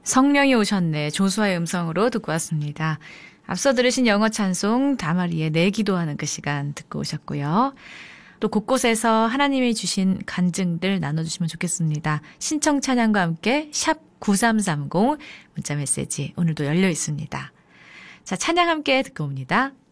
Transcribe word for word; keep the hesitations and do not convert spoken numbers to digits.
성령이 오셨네. 조수아의 음성으로 듣고 왔습니다. 앞서 들으신 영어 찬송 다마리의 내 기도하는 그 시간 듣고 오셨고요. 또 곳곳에서 하나님이 주신 간증들 나눠주시면 좋겠습니다. 신청 찬양과 함께 샵 구삼삼공 문자 메시지 오늘도 열려 있습니다. 자, 찬양 함께 듣고 옵니다.